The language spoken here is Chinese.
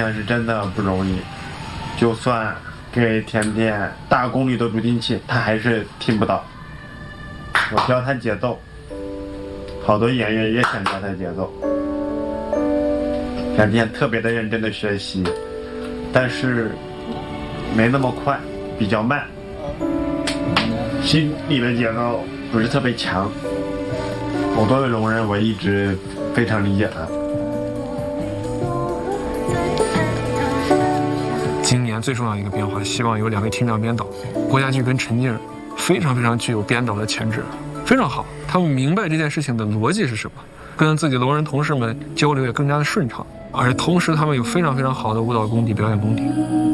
天是真的不容易，就算给甜甜大功率的助听器，他还是听不到。我教他节奏，好多演员也想教他节奏。甜甜特别的认真的学习，但是没那么快，比较慢，心里的节奏不是特别强。我作为聋人，我一直非常理解他。 今年最重要的一个变化，希望有2位听障编导，郭家驹跟陈静，非常具有编导的潜质，非常好。他们明白这件事情的逻辑是什么，跟自己聋人同事们交流也更加的顺畅，而且同时他们有非常好的舞蹈功底、表演功底。